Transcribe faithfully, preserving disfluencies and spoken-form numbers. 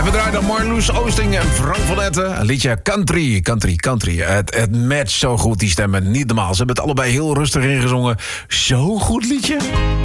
we draaien dan Marloes Oosting en Frank van Etten. Een liedje Country, Country, Country. Het, het matcht zo goed, die stemmen. Niet normaal. Ze hebben het allebei heel rustig ingezongen. Zo'n goed liedje.